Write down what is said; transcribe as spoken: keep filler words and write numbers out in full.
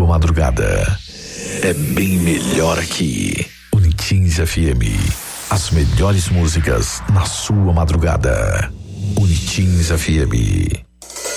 madrugada. É bem melhor aqui. Unitins F M. As melhores músicas na sua madrugada. Unitins F M.